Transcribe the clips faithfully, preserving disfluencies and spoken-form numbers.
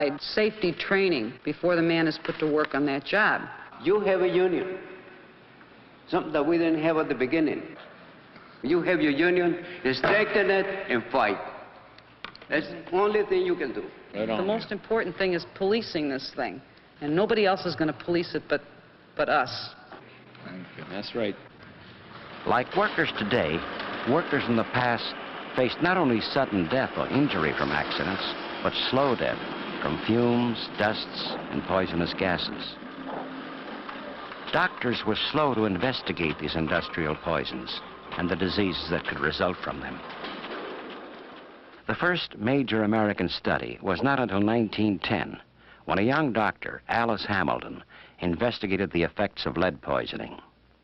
Safety training before the man is put to work on that job. You have a union, something that we didn't have at the beginning. You have your union, strengthen it and fight. That's the only thing you can do. Right on. The most important thing is policing this thing, and nobody else is going to police it but, but us. Thank you. That's right. Like workers today, workers in the past faced not only sudden death or injury from accidents, but slow death from fumes, dusts, and poisonous gases. Doctors were slow to investigate these industrial poisons and the diseases that could result from them. The first major American study was not until nineteen ten, when a young doctor, Alice Hamilton, investigated the effects of lead poisoning.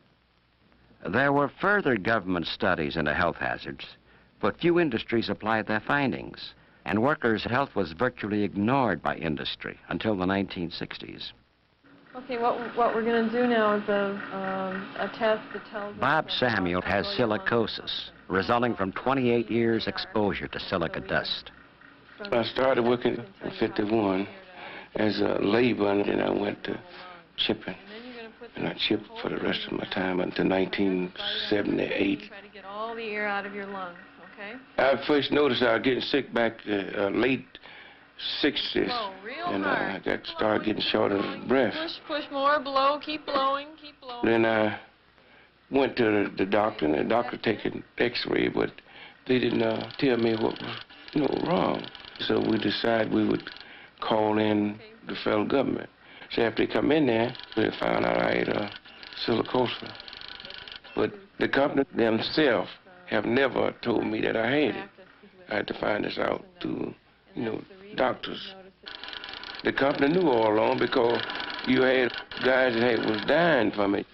There were further government studies into health hazards, but few industries applied their findings, and workers' health was virtually ignored by industry until the nineteen sixties. Okay, what, what we're going to do now is a, um, a test that tells us... Bob Samuel has silicosis, resulting from twenty-eight years exposure to silica dust. I started working in fifty-one as a laborer, and then I went to chipping. And I chipped for the rest of my time until nineteen seventy-eight. Try to get all the air out of your lungs, okay? I first noticed I was getting sick back uh, uh, late sixties. Blow real and uh, hard. I got started getting short of breath. Push, push more, blow, keep blowing, keep blowing. Then I went to the, the doctor, and the doctor taking x-ray, but they didn't uh, tell me what was, you know, wrong. So we decided we would call in the federal government. So after they come in there, they found out I had uh, silicosis. But the company themselves have never told me that I had it. I had to find this out through, you know, doctors. The company knew all along because you had guys that had, was dying from it.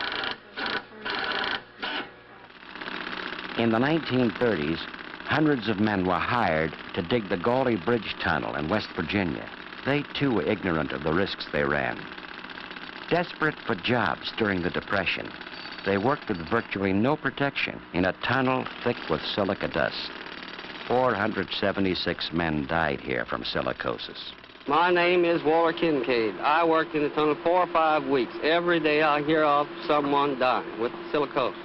In the nineteen thirties, hundreds of men were hired to dig the Gauley Bridge Tunnel in West Virginia. They, too, were ignorant of the risks they ran. Desperate for jobs during the Depression, they worked with virtually no protection in a tunnel thick with silica dust. four hundred seventy-six men died here from silicosis. My name is Walter Kincaid. I worked in the tunnel four or five weeks. Every day I hear of someone dying with silicosis.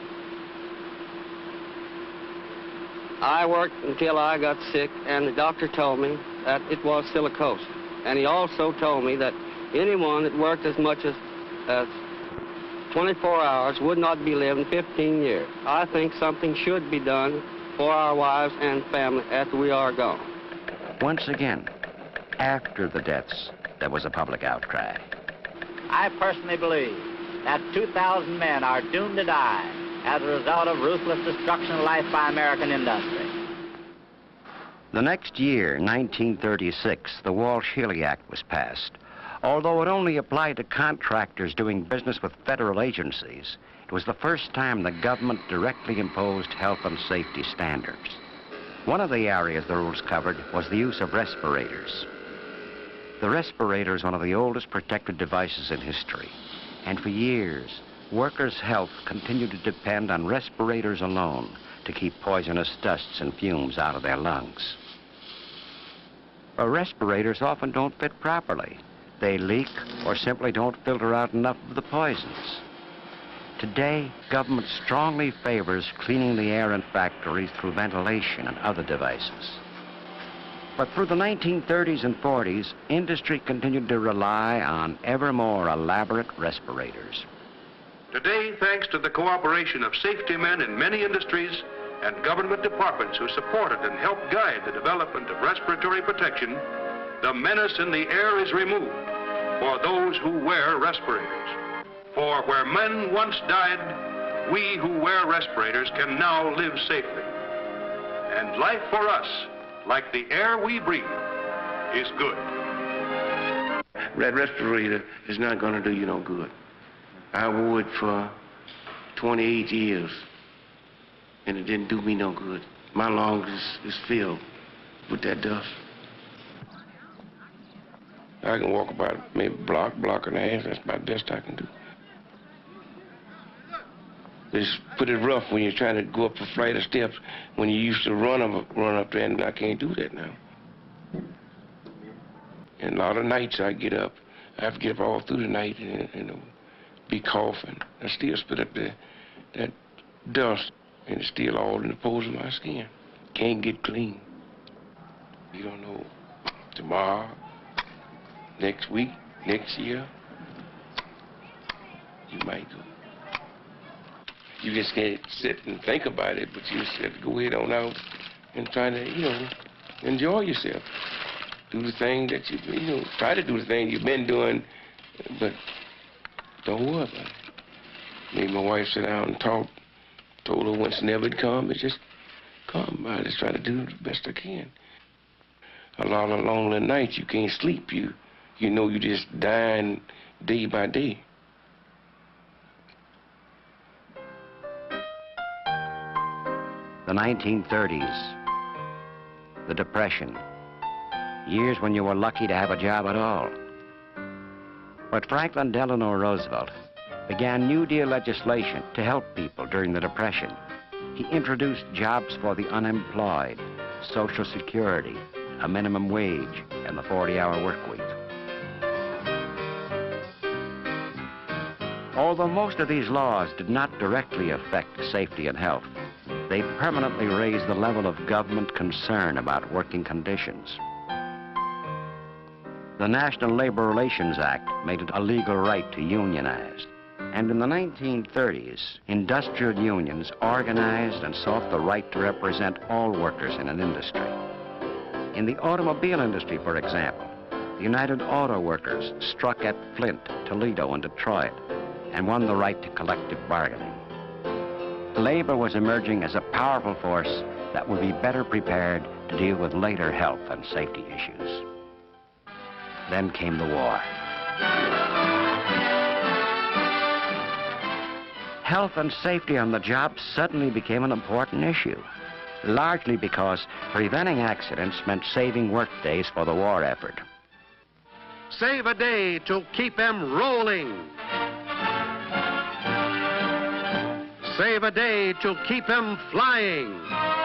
I worked until I got sick, and the doctor told me that it was silicosis. And he also told me that anyone that worked as much as uh, twenty-four hours would not be living fifteen years. I think something should be done for our wives and family after we are gone. Once again, after the deaths, there was a public outcry. I personally believe that two thousand men are doomed to die as a result of ruthless destruction of life by American industry. The next year, nineteen thirty-six, the Walsh-Healy Act was passed. Although it only applied to contractors doing business with federal agencies, it was the first time the government directly imposed health and safety standards. One of the areas the rules covered was the use of respirators. The respirator is one of the oldest protective devices in history, and for years, workers' health continued to depend on respirators alone to keep poisonous dusts and fumes out of their lungs. But respirators often don't fit properly. They leak or simply don't filter out enough of the poisons. Today, government strongly favors cleaning the air in factories through ventilation and other devices. But through the nineteen thirties and forties, industry continued to rely on ever more elaborate respirators. Today, thanks to the cooperation of safety men in many industries and government departments who supported and helped guide the development of respiratory protection, the menace in the air is removed for those who wear respirators. For where men once died, we who wear respirators can now live safely. And life for us, like the air we breathe, is good. That respirator is not going to do you no good. I wore it for twenty-eight years, and it didn't do me no good. My lungs is, is filled with that dust. I can walk about maybe a block, block and a half. That's about the best I can do. It's pretty rough when you're trying to go up a flight of steps when you used to run up, run up there, and I can't do that now. And a lot of nights I get up, I have to get up all through the night and, and be coughing. I still spit up the, that dust, and it's still all in the pores of my skin. Can't get clean. You don't know tomorrow, next week, next year, you might go. You just can't sit and think about it, but you just have to go ahead on out and try to, you know, enjoy yourself. Do the thing that you, you know, try to do the thing you've been doing, but don't worry about it. Made my wife sit down and talk, told her once never would come, but just come. I just try to do the best I can. A lot of lonely nights, you can't sleep. You, you know you just dying day by day. The nineteen thirties, the Depression, years when you were lucky to have a job at all. But Franklin Delano Roosevelt began New Deal legislation to help people during the Depression. He introduced jobs for the unemployed, Social Security, a minimum wage, and the forty-hour work week. Although most of these laws did not directly affect safety and health, they permanently raised the level of government concern about working conditions. The National Labor Relations Act made it a legal right to unionize. And in the nineteen thirties, industrial unions organized and sought the right to represent all workers in an industry. In the automobile industry, for example, the United Auto Workers struck at Flint, Toledo, and Detroit and won the right to collective bargaining. Labor was emerging as a powerful force that would be better prepared to deal with later health and safety issues. Then came the war. Health and safety on the job suddenly became an important issue, largely because preventing accidents meant saving work days for the war effort. Save a day to keep them rolling. Save a day to keep them flying.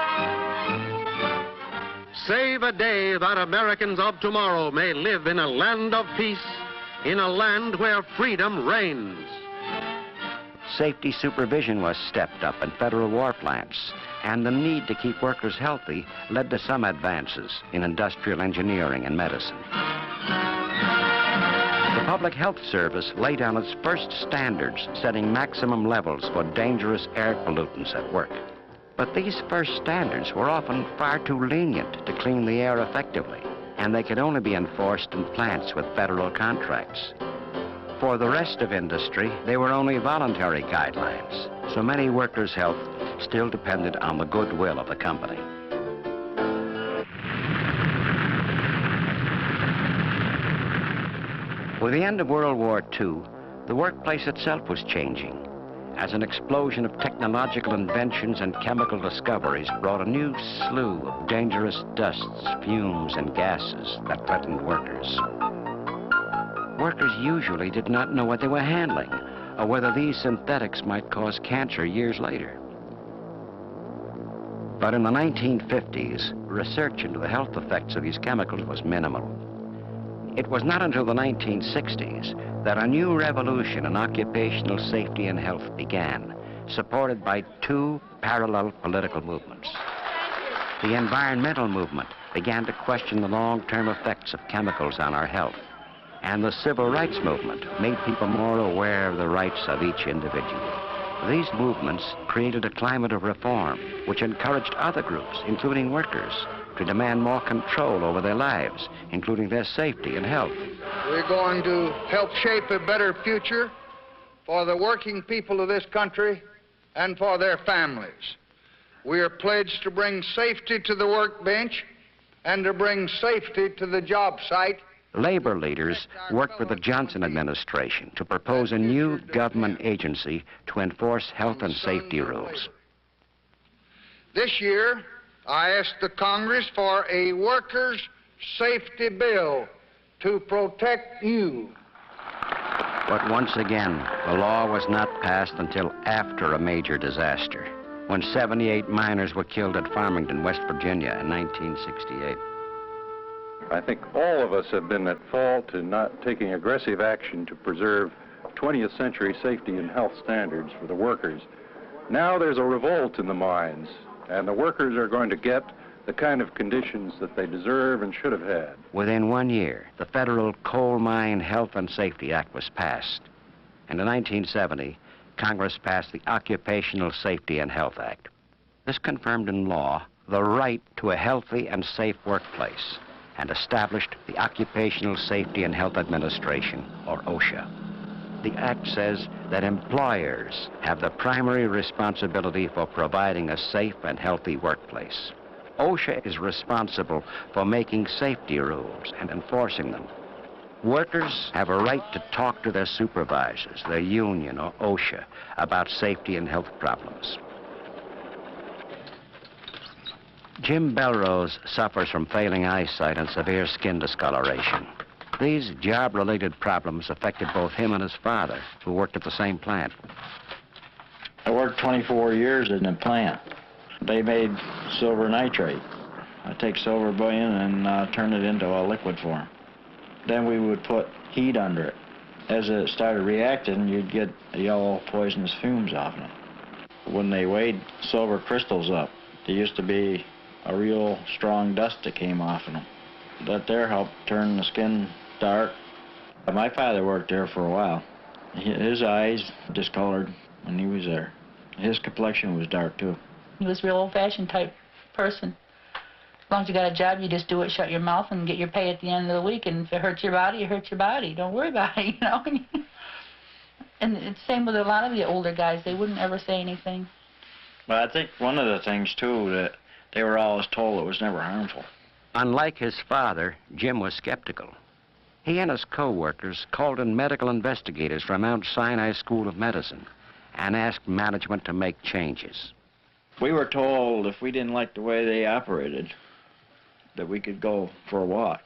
Save a day that Americans of tomorrow may live in a land of peace, in a land where freedom reigns. Safety supervision was stepped up in federal war plants, and the need to keep workers healthy led to some advances in industrial engineering and medicine. The Public Health Service laid down its first standards, setting maximum levels for dangerous air pollutants at work. But these first standards were often far too lenient to clean the air effectively, and they could only be enforced in plants with federal contracts. For the rest of industry, they were only voluntary guidelines, so many workers' health still depended on the goodwill of the company. With the end of World War Two, the workplace itself was changing, as an explosion of technological inventions and chemical discoveries brought a new slew of dangerous dusts, fumes, and gases that threatened workers. Workers usually did not know what they were handling, or whether these synthetics might cause cancer years later. But in the nineteen fifties, research into the health effects of these chemicals was minimal. It was not until the nineteen sixties that a new revolution in occupational safety and health began, supported by two parallel political movements. The environmental movement began to question the long-term effects of chemicals on our health, and the civil rights movement made people more aware of the rights of each individual. These movements created a climate of reform which encouraged other groups, including workers, to demand more control over their lives, including their safety and health. We're going to help shape a better future for the working people of this country and for their families. We are pledged to bring safety to the workbench and to bring safety to the job site. Labor leaders worked with the Johnson administration to propose a new government agency to enforce health and safety rules. This year, I asked the Congress for a workers' safety bill to protect you. But once again, the law was not passed until after a major disaster, when seventy-eight miners were killed at Farmington, West Virginia in nineteen sixty-eight. I think all of us have been at fault in not taking aggressive action to preserve twentieth century safety and health standards for the workers. Now there's a revolt in the mines, and the workers are going to get the kind of conditions that they deserve and should have had. Within one year, the Federal Coal Mine Health and Safety Act was passed. And in nineteen seventy, Congress passed the Occupational Safety and Health Act. This confirmed in law the right to a healthy and safe workplace and established the Occupational Safety and Health Administration, or OSHA. The act says that employers have the primary responsibility for providing a safe and healthy workplace. OSHA is responsible for making safety rules and enforcing them. Workers have a right to talk to their supervisors, their union, or OSHA about safety and health problems. Jim Belrose suffers from failing eyesight and severe skin discoloration. These job-related problems affected both him and his father, who worked at the same plant. I worked twenty-four years in the plant. They made silver nitrate. I take silver bullion and uh, turn it into a liquid form. Then we would put heat under it. As it started reacting, you'd get yellow poisonous fumes off of it. When they weighed silver crystals up, there used to be a real strong dust that came off of them. That there helped turn the skin dark. My father worked there for a while. His eyes discolored when he was there. His complexion was dark too. He was a real old-fashioned type person. As long as you got a job, you just do it, shut your mouth, and get your pay at the end of the week. And if it hurts your body, it hurts your body. Don't worry about it, you know. And it's the same with a lot of the older guys. They wouldn't ever say anything. But I think one of the things, too, that they were always told it was never harmful. Unlike his father, Jim was skeptical. He and his co-workers called in medical investigators from Mount Sinai School of Medicine and asked management to make changes. We were told if we didn't like the way they operated, that we could go for a walk.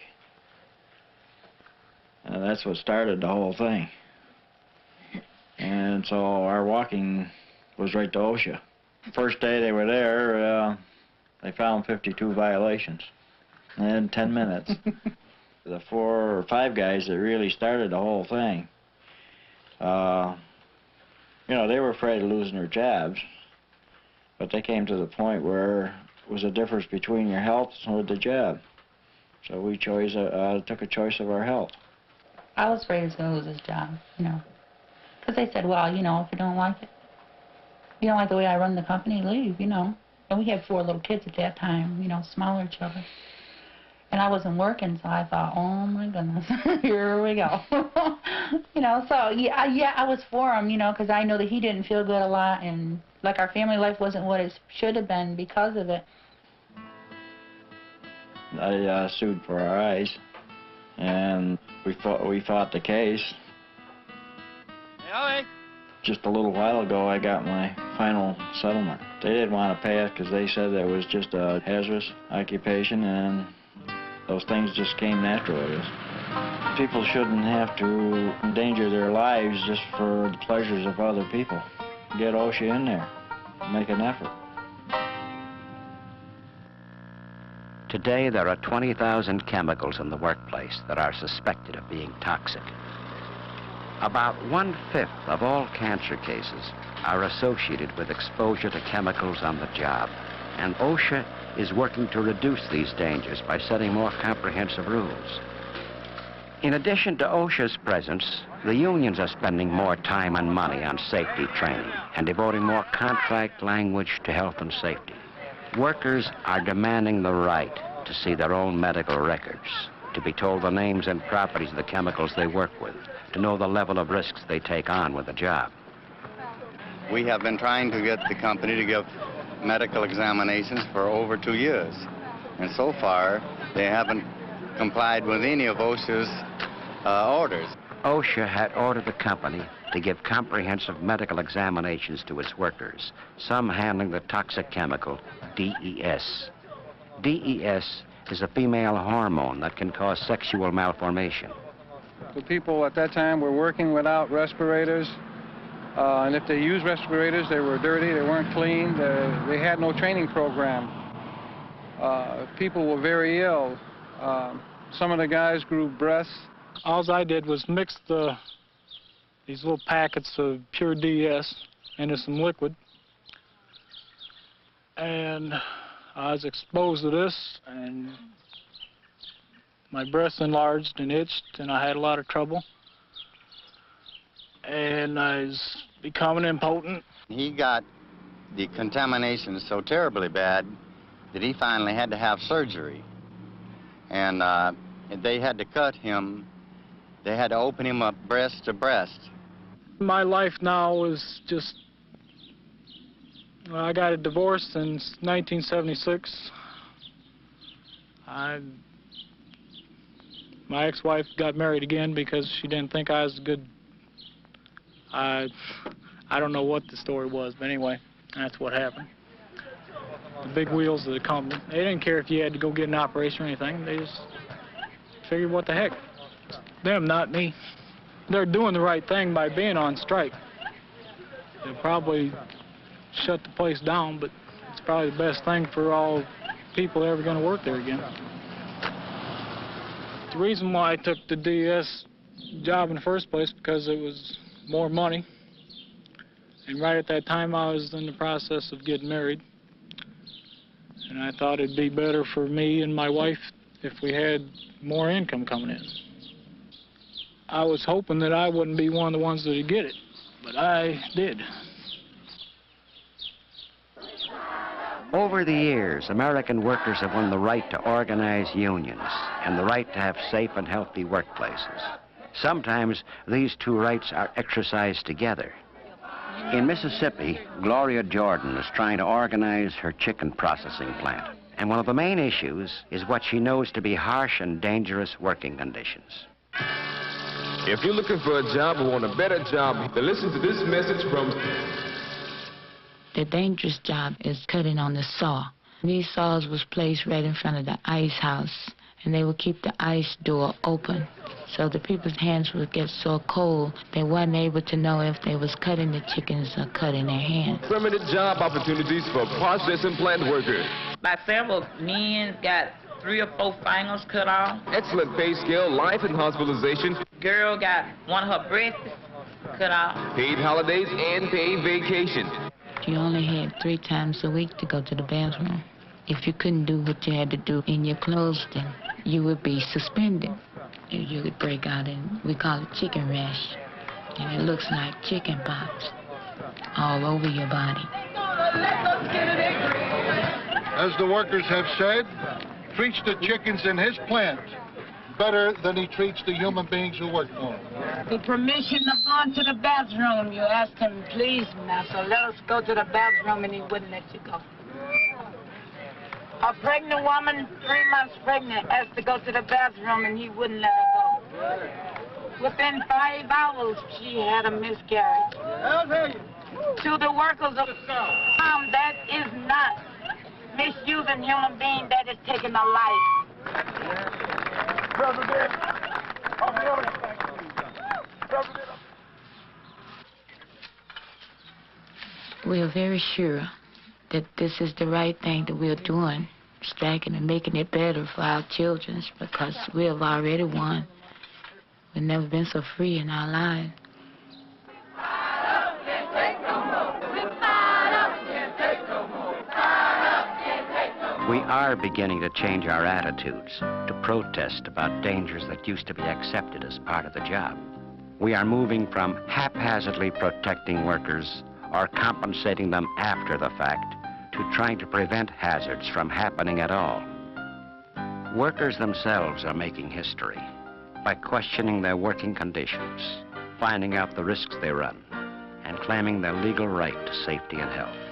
And that's what started the whole thing. And so our walking was right to OSHA. First day they were there, uh, they found fifty-two violations in ten minutes. The four or five guys that really started the whole thing, uh, you know, they were afraid of losing their jobs. But they came to the point where it was a difference between your health or the job. So we chose, a, uh, took a choice of our health. I was afraid he was going to lose his job, you know. Because they said, well, you know, if you don't like it, you don't like the way I run the company, leave, you know. And we had four little kids at that time, you know, smaller children. And I wasn't working, so I thought, oh, my goodness, here we go. You know, so, yeah, yeah, I was for him, you know, because I know that he didn't feel good a lot, and like our family life wasn't what it should have been because of it. I uh, sued for our eyes, and we fought, we fought the case. Hey, Just a little while ago, I got my final settlement. They didn't want to pay us because they said that it was just a hazardous occupation, and those things just came natural to us. People shouldn't have to endanger their lives just for the pleasures of other people. Get OSHA in there, make an effort. Today, there are twenty thousand chemicals in the workplace that are suspected of being toxic. About one-fifth of all cancer cases are associated with exposure to chemicals on the job, and OSHA is working to reduce these dangers by setting more comprehensive rules. In addition to OSHA's presence, the unions are spending more time and money on safety training and devoting more contract language to health and safety. Workers are demanding the right to see their own medical records, to be told the names and properties of the chemicals they work with, to know the level of risks they take on with the job. We have been trying to get the company to give medical examinations for over two years. And so far, they haven't complied with any of OSHA's uh, orders. OSHA had ordered the company to give comprehensive medical examinations to its workers, some handling the toxic chemical D E S. D E S is a female hormone that can cause sexual malformation. The people at that time were working without respirators, uh, and if they used respirators, they were dirty, they weren't clean, they, they had no training program. Uh, people were very ill. Uh, Some of the guys grew breasts. All I did was mix the these little packets of pure D S into some liquid, and I was exposed to this, and my breast enlarged and itched, and I had a lot of trouble, and I was becoming impotent. He got the contamination so terribly bad that he finally had to have surgery. And uh, they had to cut him. They had to open him up breast to breast. My life now is just, well, I got a divorce in nineteen seventy-six. I, my ex-wife got married again because she didn't think I was good. I, I don't know what the story was, but anyway, that's what happened. The big wheels of the company, they didn't care if you had to go get an operation or anything. They just figured, what the heck? Them, not me. They're doing the right thing by being on strike. They'll probably shut the place down, but it's probably the best thing for all people ever going to work there again. The reason why I took the D S job in the first place because it was more money. And right at that time, I was in the process of getting married. And I thought it'd be better for me and my wife if we had more income coming in. I was hoping that I wouldn't be one of the ones that would get it, but I did. Over the years, American workers have won the right to organize unions and the right to have safe and healthy workplaces. Sometimes these two rights are exercised together. In Mississippi, Gloria Jordan is trying to organize her chicken processing plant. And one of the main issues is what she knows to be harsh and dangerous working conditions. If you're looking for a job or want a better job, then listen to this message from... The dangerous job is cutting on the saw. These saws was placed right in front of the ice house, and they would keep the ice door open. So the people's hands would get so cold, they wasn't able to know if they was cutting the chickens or cutting their hands. Permanent job opportunities for processing plant workers. About several men got three or four fingers cut off. Excellent pay scale, life and hospitalization. Girl got one of her breasts cut off. Paid holidays and paid vacation. You only had three times a week to go to the bathroom. If you couldn't do what you had to do in your clothes, then you would be suspended. You would break out in, we call it chicken rash. And it looks like chicken pox all over your body. As the workers have said, treats the chickens in his plant better than he treats the human beings who work for him. The permission of going to the bathroom, you asked him, please, now, so let us go to the bathroom, and he wouldn't let you go. A pregnant woman, three months pregnant, asked to go to the bathroom, and he wouldn't let her go. Within five hours, she had a miscarriage. To the workers of the farm, that is not misusing human being, that is taking a life. President, President. We are very sure that this is the right thing that we're doing, striking and making it better for our children, because we have already won. We've never been so free in our lives. We are beginning to change our attitudes, to protest about dangers that used to be accepted as part of the job. We are moving from haphazardly protecting workers or compensating them after the fact to trying to prevent hazards from happening at all. Workers themselves are making history by questioning their working conditions, finding out the risks they run, and claiming their legal right to safety and health.